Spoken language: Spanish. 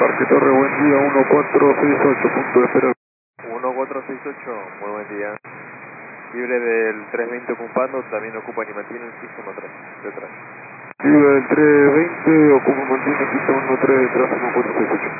Parque Torre, buen día, 1468, punto de espera. 1468, muy buen día. Libre del 320 ocupando, también ocupa y mantiene el piso 13, detrás. Libre del 320, ocupa mantiene pista 13, tráfico 1468.